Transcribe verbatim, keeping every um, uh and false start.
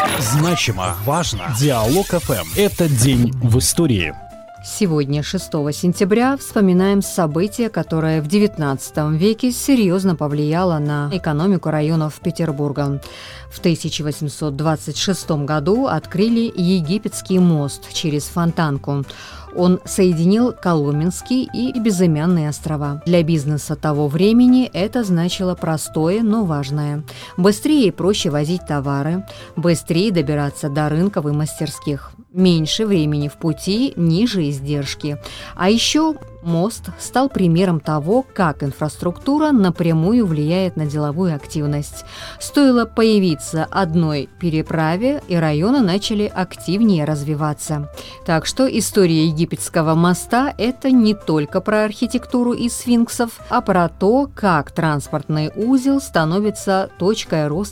Значимо, важно. Диалог эф эм. Это день в истории. Сегодня, шестого сентября, вспоминаем событие, которое в девятнадцатом веке серьезно повлияло на экономику районов Петербурга. В тысяча восемьсот двадцать шестом году открыли Египетский мост через Фонтанку. Он соединил Коломенский и Безымянные острова. Для бизнеса того времени это значило простое, но важное. Быстрее и проще возить товары, быстрее добираться до рынков и мастерских. Меньше времени в пути, ниже издержки. А еще мост стал примером того, как инфраструктура напрямую влияет на деловую активность. Стоило появиться одной переправе, и районы начали активнее развиваться. Так что история Египетского моста – это не только про архитектуру и сфинксов, а про то, как транспортный узел становится точкой роста